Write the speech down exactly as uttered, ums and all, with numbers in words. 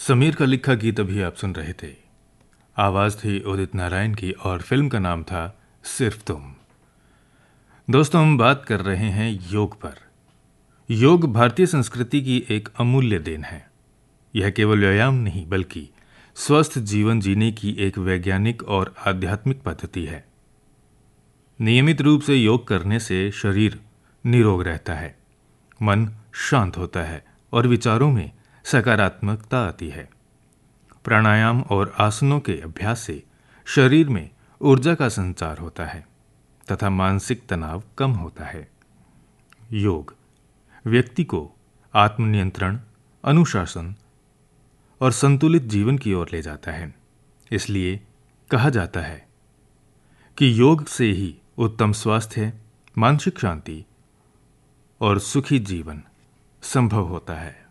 समीर का लिखा गीत अभी आप सुन रहे थे। आवाज थी उदित नारायण की और फिल्म का नाम था सिर्फ तुम। दोस्तों, हम बात कर रहे हैं योग पर। योग भारतीय संस्कृति की एक अमूल्य देन है। यह केवल व्यायाम नहीं बल्कि स्वस्थ जीवन जीने की एक वैज्ञानिक और आध्यात्मिक पद्धति है। नियमित रूप से योग करने से शरीर निरोग रहता है, मन शांत होता है और विचारों में सकारात्मकता आती है। प्राणायाम और आसनों के अभ्यास से शरीर में ऊर्जा का संचार होता है तथा मानसिक तनाव कम होता है। योग व्यक्ति को आत्मनियंत्रण, अनुशासन और संतुलित जीवन की ओर ले जाता है। इसलिए कहा जाता है कि योग से ही उत्तम स्वास्थ्य, मानसिक शांति और सुखी जीवन संभव होता है।